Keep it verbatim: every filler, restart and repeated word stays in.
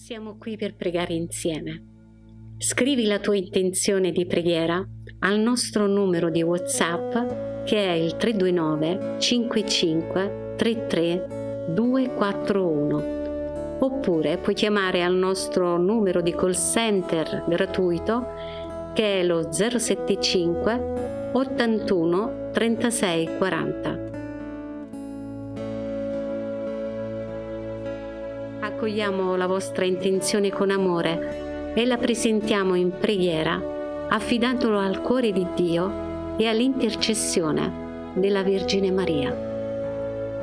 Siamo qui per pregare insieme. Scrivi la tua intenzione di preghiera al nostro numero di WhatsApp che è il tre due nove cinque cinque tre tre due quattro uno. Oppure puoi chiamare al nostro numero di call center gratuito che è lo zero sette cinque ottantuno trentasei quaranta. Accogliamo la vostra intenzione con amore e la presentiamo in preghiera, affidandolo al cuore di Dio e all'intercessione della Vergine Maria.